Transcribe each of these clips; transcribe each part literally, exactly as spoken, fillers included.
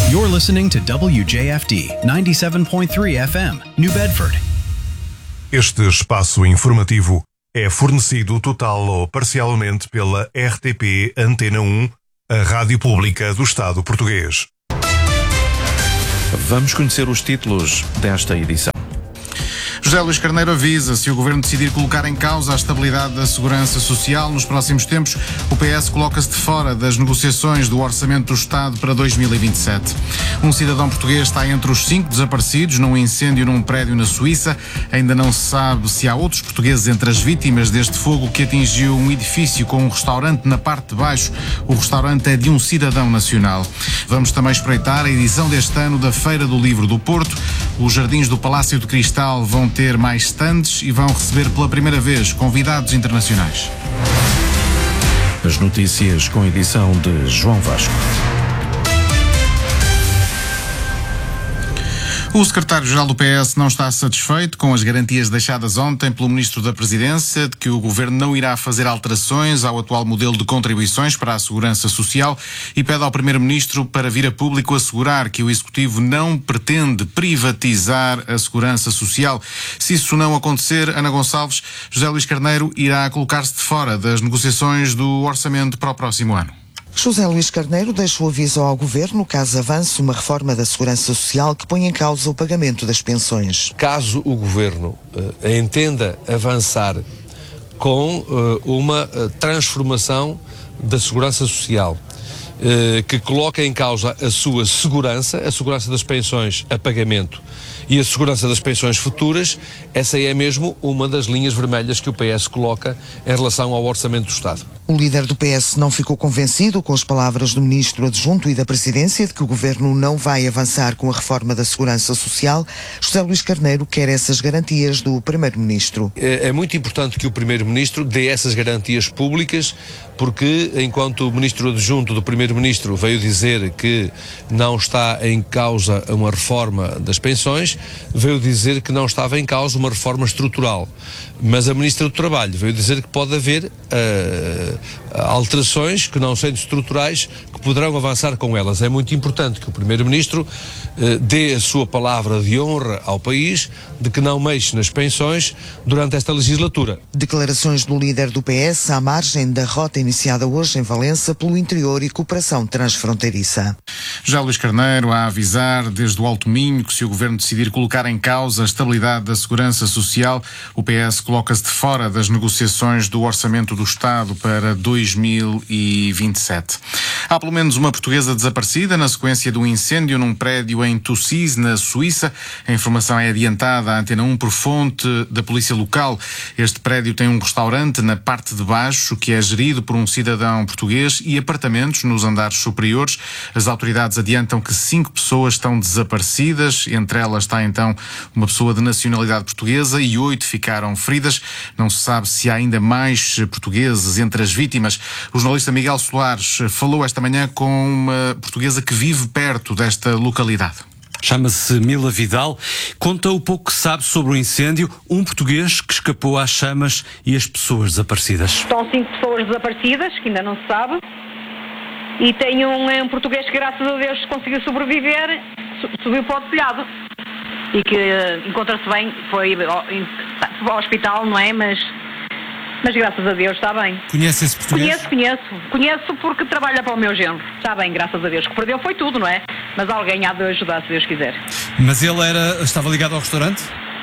You're listening to W J F D ninety-seven point three F M, New Bedford. Este espaço informativo é fornecido total ou parcialmente pela R T P Antena um, a Rádio Pública do Estado Português. Vamos conhecer os títulos desta edição. José Luís Carneiro avisa: se o Governo decidir colocar em causa a estabilidade da segurança social nos próximos tempos, o P S coloca-se de fora das negociações do Orçamento do Estado para dois mil e vinte e sete. Um cidadão português está entre os cinco desaparecidos num incêndio num prédio na Suíça. Ainda não se sabe se há outros portugueses entre as vítimas deste fogo que atingiu um edifício com um restaurante na parte de baixo. O restaurante é de um cidadão nacional. Vamos também espreitar a edição deste ano da Feira do Livro do Porto. Os jardins do Palácio de Cristal vão ter mais stands e vão receber pela primeira vez convidados internacionais. As notícias com edição de João Vasco. O secretário-geral do P S não está satisfeito com as garantias deixadas ontem pelo Ministro da Presidência de que o Governo não irá fazer alterações ao atual modelo de contribuições para a Segurança Social e pede ao Primeiro-Ministro para vir a público assegurar que o Executivo não pretende privatizar a Segurança Social. Se isso não acontecer, Ana Gonçalves, José Luís Carneiro irá colocar-se de fora das negociações do Orçamento para o próximo ano. José Luís Carneiro deixa o aviso ao Governo caso avance uma reforma da Segurança Social que põe em causa o pagamento das pensões. Caso o Governo uh, entenda avançar com uh, uma uh, transformação da Segurança Social uh, que coloca em causa a sua segurança, a segurança das pensões a pagamento e a segurança das pensões futuras, essa é mesmo uma das linhas vermelhas que o P S coloca em relação ao Orçamento do Estado. O líder do P S não ficou convencido com as palavras do Ministro Adjunto e da Presidência de que o Governo não vai avançar com a reforma da Segurança Social. José Luís Carneiro quer essas garantias do Primeiro-Ministro. É, é muito importante que o Primeiro-Ministro dê essas garantias públicas, porque enquanto o Ministro Adjunto do Primeiro-Ministro veio dizer que não está em causa uma reforma das pensões, veio dizer que não estava em causa uma reforma estrutural. Mas a Ministra do Trabalho veio dizer que pode haver uh, alterações que não sendo estruturais que poderão avançar com elas. É muito importante que o Primeiro-Ministro uh, dê a sua palavra de honra ao país de que não mexe nas pensões durante esta legislatura. Declarações do líder do P S à margem da rota iniciada hoje em Valença pelo interior e cooperação transfronteiriça. José Luís Carneiro a avisar desde o Alto Minho que se o Governo decidir colocar em causa a estabilidade da Segurança Social, o P S coloca-se de fora das negociações do Orçamento do Estado para dois mil e vinte e sete. Há pelo menos uma portuguesa desaparecida na sequência de um incêndio num prédio em Tussis, na Suíça. A informação é adiantada à Antena um por fonte da polícia local. Este prédio tem um restaurante na parte de baixo que é gerido por um cidadão português e apartamentos nos andares superiores. As autoridades adiantam que cinco pessoas estão desaparecidas. Entre elas está então uma pessoa de nacionalidade portuguesa e oito ficaram feridas. Não se sabe se há ainda mais portugueses entre as vítimas. O jornalista Miguel Soares falou esta manhã com uma portuguesa que vive perto desta localidade. Chama-se Mila Vidal. Conta o pouco que sabe sobre o incêndio, um português que escapou às chamas e as pessoas desaparecidas. Estão cinco pessoas desaparecidas, que ainda não se sabe, e tem um, um português que, graças a Deus, conseguiu sobreviver, subiu para o telhado e que uh, encontra-se bem, foi ao, ao hospital, não é? Mas, mas graças a Deus está bem. Conhece esse português? Conheço, conheço. Conheço porque trabalha para o meu genro. Está bem, graças a Deus. O que perdeu foi tudo, não é? Mas alguém há de ajudar, se Deus quiser. Mas ele era, estava ligado ao restaurante?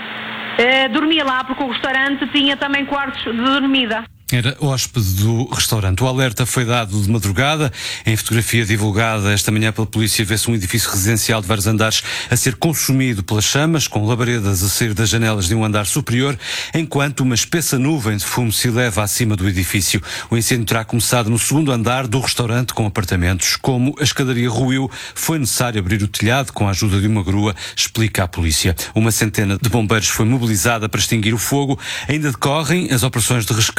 Uh, dormia lá porque o restaurante tinha também quartos de dormida. Era hóspede do restaurante. O alerta foi dado de madrugada. Em fotografia divulgada esta manhã pela polícia vê-se um edifício residencial de vários andares a ser consumido pelas chamas, com labaredas a sair das janelas de um andar superior, enquanto uma espessa nuvem de fumo se eleva acima do edifício. O incêndio terá começado no segundo andar do restaurante com apartamentos. Como a escadaria ruiu, foi necessário abrir o telhado com a ajuda de uma grua, explica a polícia. Uma centena de bombeiros foi mobilizada para extinguir o fogo. Ainda decorrem as operações de rescaldo.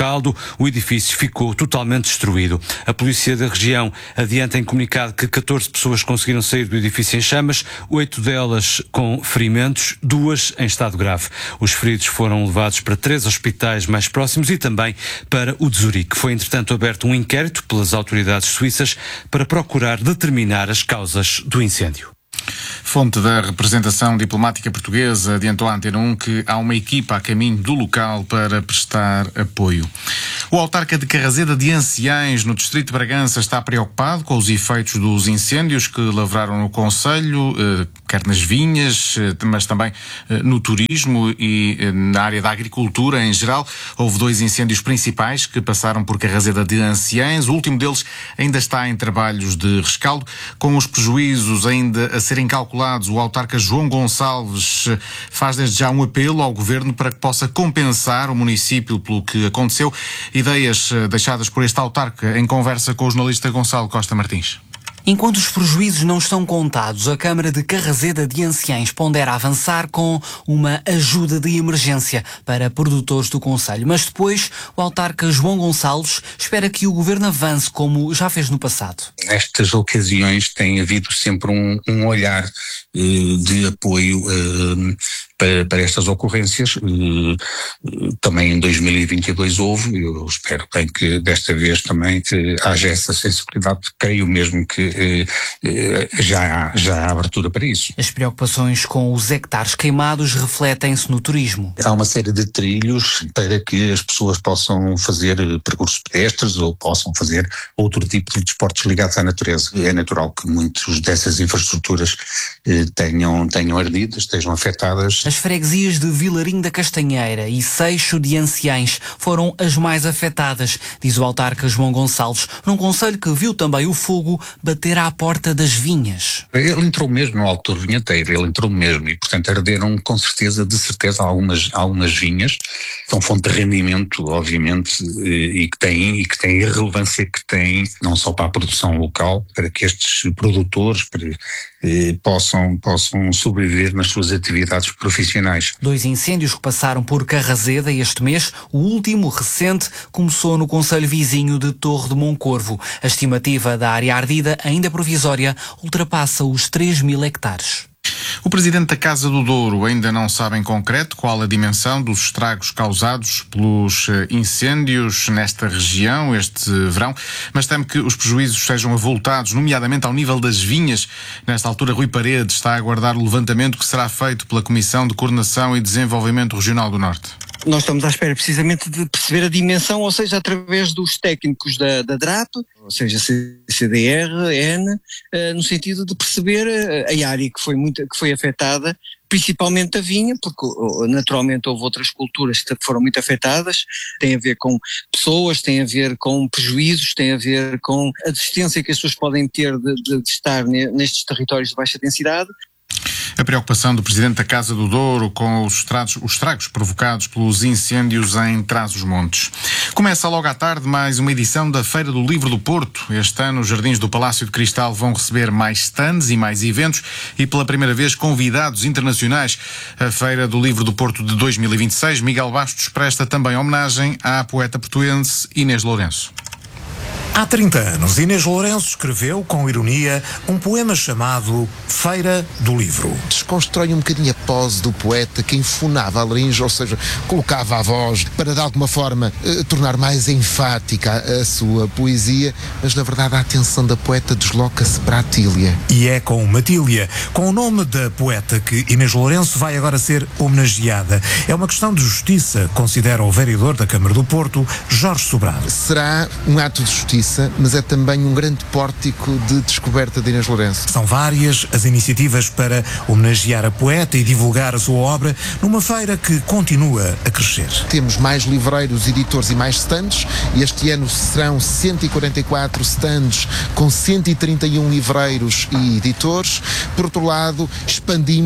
o edifício ficou totalmente destruído. A polícia da região adianta em comunicado que catorze pessoas conseguiram sair do edifício em chamas, oito delas com ferimentos, duas em estado grave. Os feridos foram levados para três hospitais mais próximos e também para o de Zurique. Foi, entretanto, aberto um inquérito pelas autoridades suíças para procurar determinar as causas do incêndio. Fonte da representação diplomática portuguesa adiantou à Antena um que há uma equipa a caminho do local para prestar apoio. O autarca de Carrazeda de Anciães, no distrito de Bragança, está preocupado com os efeitos dos incêndios que lavraram no concelho, quer nas vinhas, mas também no turismo e na área da agricultura em geral. Houve dois incêndios principais que passaram por Carrazeda de Anciães. O último deles ainda está em trabalhos de rescaldo. Com os prejuízos ainda a serem calculados, o autarca João Gonçalves faz desde já um apelo ao governo para que possa compensar o município pelo que aconteceu. Ideias deixadas por este autarca em conversa com o jornalista Gonçalo Costa Martins. Enquanto os prejuízos não estão contados, a Câmara de Carrazeda de Anciães pondera avançar com uma ajuda de emergência para produtores do concelho. Mas depois, o autarca João Gonçalves espera que o governo avance como já fez no passado. Nestas ocasiões tem havido sempre um, um olhar eh, de apoio eh, para, para estas ocorrências. Eh, também em dois mil e vinte e dois houve, eu espero bem que desta vez também que haja essa sensibilidade. Creio mesmo que Já há, já há abertura para isso. As preocupações com os hectares queimados refletem-se no turismo. Há uma série de trilhos para que as pessoas possam fazer percursos pedestres ou possam fazer outro tipo de desportos ligados à natureza. É natural que muitas dessas infraestruturas eh, tenham, tenham ardido, estejam afetadas. As freguesias de Vilarinho da Castanheira e Seixo de Anciães foram as mais afetadas, diz o autarca João Gonçalves, num concelho que viu também o fogo bater à porta das vinhas. Ele entrou mesmo no Alto Vinheteiro, ele entrou mesmo e, portanto, arderam com certeza, de certeza, algumas, algumas vinhas. São fonte de rendimento, obviamente, e que têm, e que têm a relevância que têm, não só para a produção local, para que estes produtores para, eh, possam, possam sobreviver nas suas atividades profissionais. Dois incêndios que passaram por Carrazeda este mês, o último, recente, começou no concelho vizinho de Torre de Moncorvo. A estimativa da área ardida, ainda provisória, ultrapassa os três mil hectares. O presidente da Casa do Douro ainda não sabe em concreto qual a dimensão dos estragos causados pelos incêndios nesta região este verão, mas teme que os prejuízos sejam avultados, nomeadamente ao nível das vinhas. Nesta altura, Rui Paredes está a aguardar o levantamento que será feito pela Comissão de Coordenação e Desenvolvimento Regional do Norte. Nós estamos à espera precisamente de perceber a dimensão, ou seja, através dos técnicos da, da D R A P, ou seja, C D R, N, uh, no sentido de perceber a área que foi, muito, que foi afetada, principalmente a vinha, porque uh, naturalmente houve outras culturas que foram muito afetadas, tem a ver com pessoas, tem a ver com prejuízos, tem a ver com a distância que as pessoas podem ter de, de, de estar nestes territórios de baixa densidade. A preocupação do presidente da Casa do Douro com os estragos, os estragos provocados pelos incêndios em Trás-os-Montes. Começa logo à tarde mais uma edição da Feira do Livro do Porto. Este ano os jardins do Palácio de Cristal vão receber mais stands e mais eventos e pela primeira vez convidados internacionais. A Feira do Livro do Porto de dois mil e vinte e seis, Miguel Bastos presta também homenagem à poeta portuense Inês Lourenço. Há trinta anos, Inês Lourenço escreveu, com ironia, um poema chamado Feira do Livro. Desconstrói um bocadinho a pose do poeta que enfunava a laringe, ou seja, colocava a voz para de alguma forma eh, tornar mais enfática a, a sua poesia, mas na verdade a atenção da poeta desloca-se para a Tília. E é com Matília, com o nome da poeta, que Inês Lourenço vai agora ser homenageada. É uma questão de justiça, considera o vereador da Câmara do Porto, Jorge Sobrado. Será um ato de justiça, mas é também um grande pórtico de descoberta de Inês Lourenço. São várias as iniciativas para homenagear a poeta e divulgar a sua obra numa feira que continua a crescer. Temos mais livreiros, editores e mais stands. Este ano serão cento e quarenta e quatro stands com cento e trinta e um livreiros e editores. Por outro lado, expandimos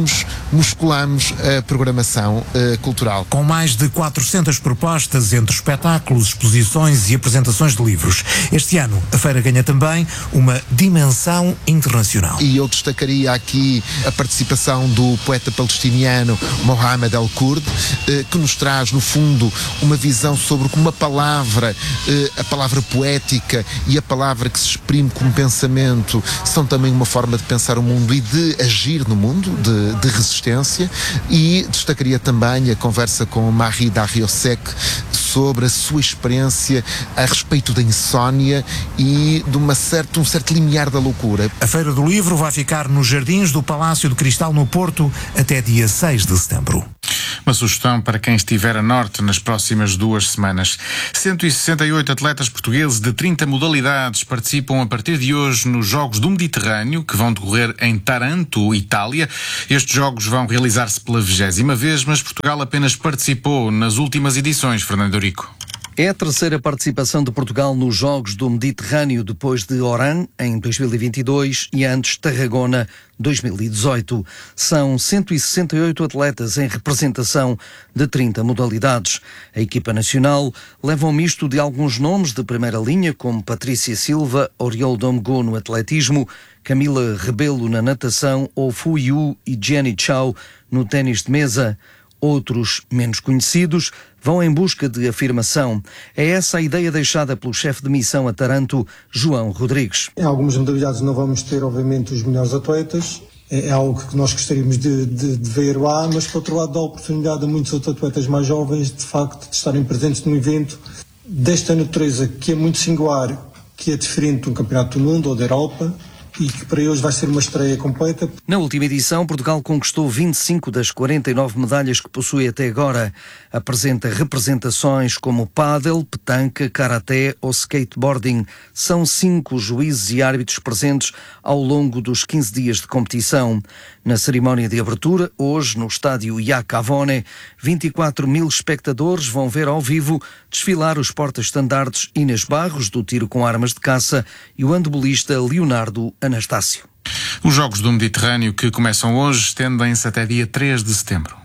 musculamos a programação uh, cultural. Com mais de quatrocentas propostas entre espetáculos, exposições e apresentações de livros. Este ano, a feira ganha também uma dimensão internacional. E eu destacaria aqui a participação do poeta palestiniano Mohamed El-Kurd, uh, que nos traz, no fundo, uma visão sobre como a palavra, uh, a palavra poética e a palavra que se exprime como pensamento são também uma forma de pensar o mundo e de agir no mundo, de, de resistência. E destacaria também a conversa com Marie Darrieussecq sobre a sua experiência a respeito da insónia e de uma certa, um certo limiar da loucura. A Feira do Livro vai ficar nos jardins do Palácio de Cristal no Porto até dia seis de setembro. Uma sugestão para quem estiver a norte nas próximas duas semanas. cento e sessenta e oito atletas portugueses de trinta modalidades participam a partir de hoje nos Jogos do Mediterrâneo, que vão decorrer em Taranto, Itália. Estes jogos vão realizar-se pela vigésima vez, mas Portugal apenas participou nas últimas edições, Fernando Eurico. É a terceira participação de Portugal nos Jogos do Mediterrâneo, depois de Oran, em dois mil e vinte e dois, e antes Tarragona, dois mil e dezoito. São cento e sessenta e oito atletas em representação de trinta modalidades. A equipa nacional leva um misto de alguns nomes de primeira linha, como Patrícia Silva, Oriol Domgo no atletismo, Camila Rebelo na natação ou Fu Yu e Jenny Chao no ténis de mesa. Outros, menos conhecidos, vão em busca de afirmação. É essa a ideia deixada pelo chefe de missão a Taranto, João Rodrigues. Em algumas modalidades não vamos ter, obviamente, os melhores atletas. É algo que nós gostaríamos de, de, de ver lá, mas, por outro lado, dá a oportunidade a muitos outros atletas mais jovens, de facto, de estarem presentes num evento desta natureza, que é muito singular, que é diferente de um campeonato do mundo ou da Europa, e que para eles vai ser uma estreia completa. Na última edição, Portugal conquistou vinte e cinco das quarenta e nove medalhas que possui até agora. Apresenta representações como pádel, petanca, karaté ou skateboarding. São cinco juízes e árbitros presentes ao longo dos quinze dias de competição. Na cerimónia de abertura, hoje, no estádio Iacavone, vinte e quatro mil espectadores vão ver ao vivo desfilar os porta-estandartes Inês Barros, do tiro com armas de caça, e o handebolista Leonardo Anastácio. Os Jogos do Mediterrâneo, que começam hoje, estendem-se até dia três de setembro.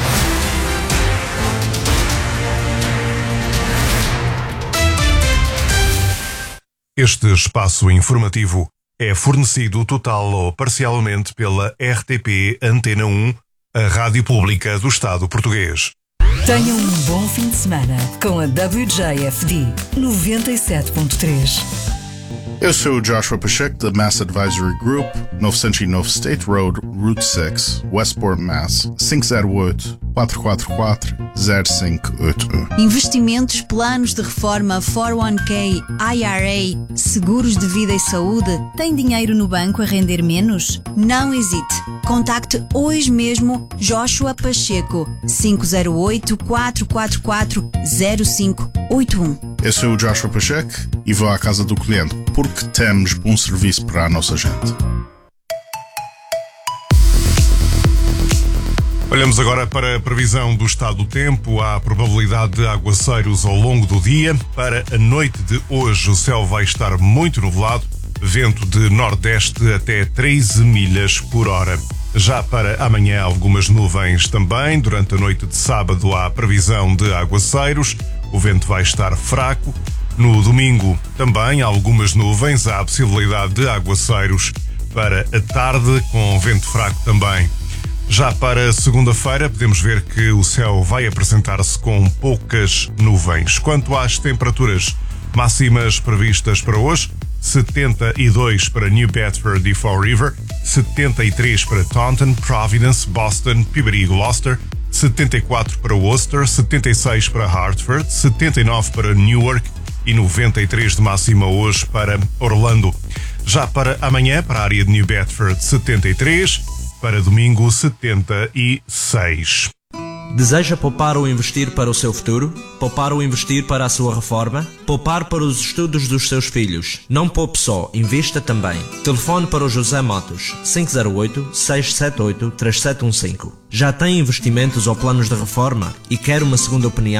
Este espaço informativo é fornecido total ou parcialmente pela R T P Antena um, a rádio pública do Estado português. Tenham um bom fim de semana com a W J F D noventa e sete ponto três. Eu sou o Joshua Pacheco, da Mass Advisory Group, novecentos e nove State Road, Route seis, Westport, Mass. cinco zero oito, quatro quatro quatro, zero cinco oito um. Investimentos, planos de reforma, quatro um K, I R A, seguros de vida e saúde. Tem dinheiro no banco a render menos? Não hesite. Contacte hoje mesmo Joshua Pacheco, cinco zero oito, quatro quatro quatro, zero cinco oito um. Eu sou o Joshua Pacheco e vou à casa do cliente porque temos bom serviço para a nossa gente. Olhamos agora para a previsão do estado do tempo. Há probabilidade de aguaceiros ao longo do dia. Para a noite de hoje, o céu vai estar muito nublado, vento de nordeste até treze milhas por hora. Já para amanhã, algumas nuvens também. Durante a noite de sábado, há previsão de aguaceiros. O vento vai estar fraco. No domingo, também algumas nuvens. Há a possibilidade de aguaceiros para a tarde, com vento fraco também. Já para segunda-feira, podemos ver que o céu vai apresentar-se com poucas nuvens. Quanto às temperaturas máximas previstas para hoje, setenta e dois para New Bedford e Fall River, setenta e três para Taunton, Providence, Boston, Peabody e Gloucester, setenta e quatro para Worcester, setenta e seis para Hartford, setenta e nove para Newark e noventa e três de máxima hoje para Orlando. Já para amanhã, para a área de New Bedford, setenta e três, para domingo, setenta e seis. Deseja poupar ou investir para o seu futuro? Poupar ou investir para a sua reforma? Poupar para os estudos dos seus filhos? Não poupe só, invista também. Telefone para o José Motos, cinco zero oito, seis sete oito, três sete um cinco. Já tem investimentos ou planos de reforma e quer uma segunda opinião?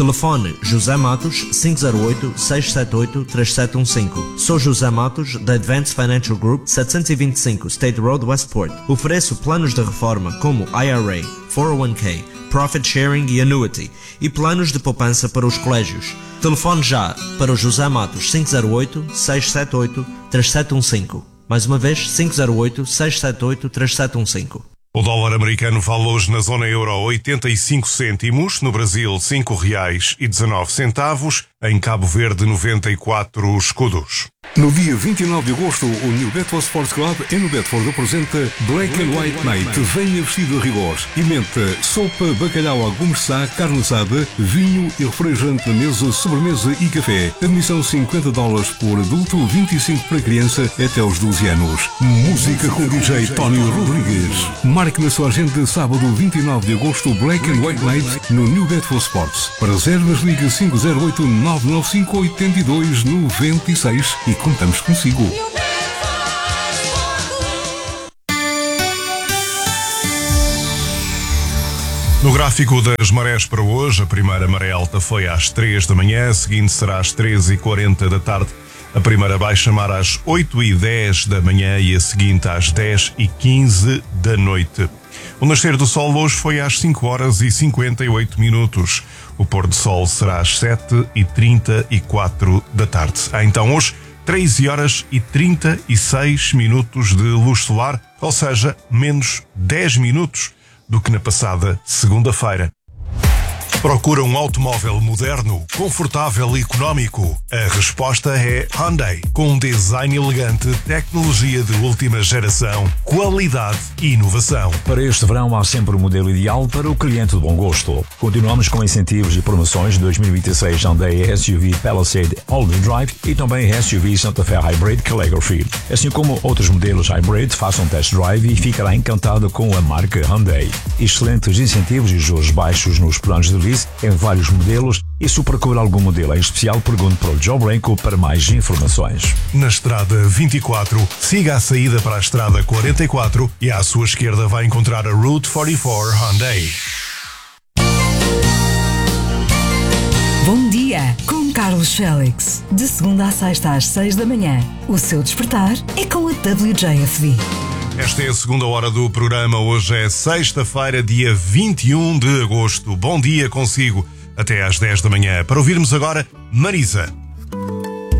Telefone José Matos cinco zero oito, seis sete oito, três sete um cinco. Sou José Matos da Advanced Financial Group setecentos e vinte e cinco State Road, Westport. Ofereço planos de reforma como I R A, quatro oh one K, Profit Sharing e Annuity e planos de poupança para os colégios. Telefone já para o José Matos cinco zero oito, seis sete oito, três sete um cinco. Mais uma vez, cinco zero oito, seis sete oito, três sete um cinco. O dólar americano vale hoje na zona euro oitenta e cinco cêntimos, no Brasil cinco reais e dezanove centavos, em Cabo Verde noventa e quatro escudos. No dia vinte e nove de agosto, o New Bedford Sports Club em New Bedford apresenta Black and White Night. Venha vestido a rigor. Emenda sopa, bacalhau à gourmet, carne assada, vinho e refrigerante na mesa, sobremesa e café. Admissão cinquenta dólares por adulto, vinte e cinco para criança até aos doze anos. Música com D J Tony Rodrigues. Marque na sua agenda sábado vinte e nove de agosto Black and White Night no New Bedford Sports. Para reservas liga cinco zero oito, nove nove cinco, oito dois nove seis e contamos consigo. No gráfico das marés para hoje, a primeira maré alta foi às três da manhã, a seguinte será às treze e quarenta da tarde. A primeira vai chamar às oito e dez da manhã e a seguinte às dez e quinze da noite. O nascer do sol hoje foi às cinco horas e cinquenta e oito minutos. O pôr do sol será às sete e trinta e quatro da tarde. Há então hoje treze horas e trinta e seis minutos de luz solar, ou seja, menos dez minutos do que na passada segunda-feira. Procura um automóvel moderno, confortável e económico? A resposta é Hyundai. Com um design elegante, tecnologia de última geração, qualidade e inovação. Para este verão há sempre o modelo ideal para o cliente de bom gosto. Continuamos com incentivos e promoções de dois mil e vinte e seis Hyundai S U V Palisade All-Wheel Drive e também S U V Santa Fe Hybrid Calligraphy. Assim como outros modelos Hybrid, faça um test drive e ficará encantado com a marca Hyundai. Excelentes incentivos e juros baixos nos planos de lease em vários modelos, e se procura algum modelo em especial, pergunte para o Joe Branco para mais informações. Na estrada vinte e quatro, siga a saída para a estrada quarenta e quatro e à sua esquerda vai encontrar a Route quarenta e quatro Hyundai. Bom dia com Carlos Félix. De segunda a sexta às seis da manhã. O seu despertar é com a W J F D. Esta é a segunda hora do programa. Hoje é sexta-feira, dia vinte e um de agosto. Bom dia consigo até às dez da manhã. Para ouvirmos agora Marisa.